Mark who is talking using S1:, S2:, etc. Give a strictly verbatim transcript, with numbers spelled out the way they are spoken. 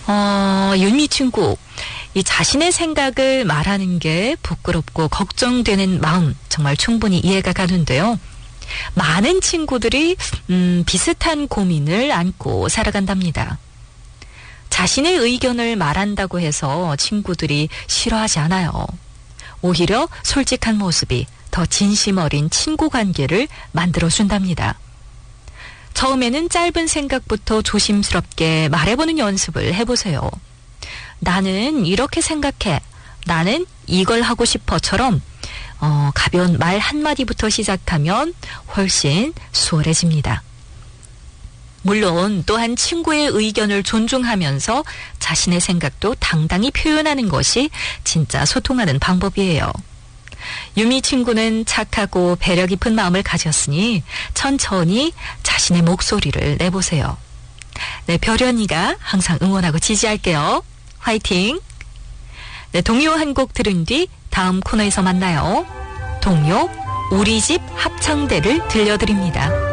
S1: 어, 유미 친구, 이 자신의 생각을 말하는 게 부끄럽고 걱정되는 마음 정말 충분히 이해가 가는데요. 많은 친구들이 음, 비슷한 고민을 안고 살아간답니다. 자신의 의견을 말한다고 해서 친구들이 싫어하지 않아요. 오히려 솔직한 모습이 더 진심 어린 친구 관계를 만들어준답니다. 처음에는 짧은 생각부터 조심스럽게 말해보는 연습을 해보세요. 나는 이렇게 생각해. 나는 이걸 하고 싶어처럼 어, 가벼운 말 한마디부터 시작하면 훨씬 수월해집니다. 물론 또한 친구의 의견을 존중하면서 자신의 생각도 당당히 표현하는 것이 진짜 소통하는 방법이에요. 유미 친구는 착하고 배려 깊은 마음을 가졌으니 천천히 자신의 목소리를 내보세요. 네, 별이 언니가 항상 응원하고 지지할게요. 화이팅! 네, 동요 한 곡 들은 뒤 다음 코너에서 만나요. 동요 우리 집 합창대를 들려드립니다.